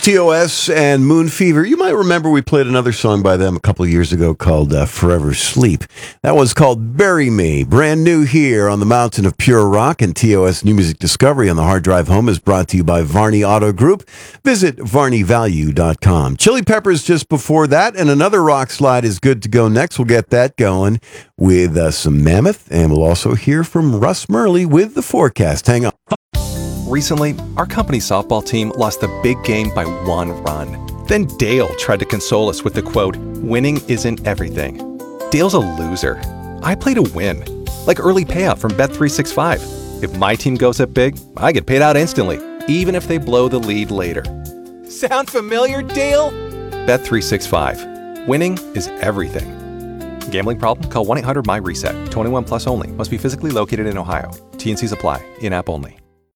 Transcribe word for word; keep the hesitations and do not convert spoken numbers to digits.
T O S and Moon Fever. You might remember we played another song by them a couple of years ago called uh, Forever Sleep. That was called Bury Me. Brand new here on the Mountain of Pure Rock, and T O S New Music Discovery on the Hard Drive Home is brought to you by Varney Auto Group. Visit varney value dot com. Chili Peppers just before that, and another rock slide is good to go next. We'll get that going with uh, some Mammoth, and we'll also hear from Russ Murley with the forecast. Hang on. Recently, our company's softball team lost the big game by one run. Then Dale tried to console us with the quote, "Winning isn't everything." Dale's a loser. I play to win. Like early payout from Bet three sixty-five. If my team goes up big, I get paid out instantly, even if they blow the lead later. Sound familiar, Dale? Bet three sixty-five. Winning is everything. Gambling problem? Call one eight hundred M Y RESET. twenty-one plus only. Must be physically located in Ohio. T and C's apply. In-app only.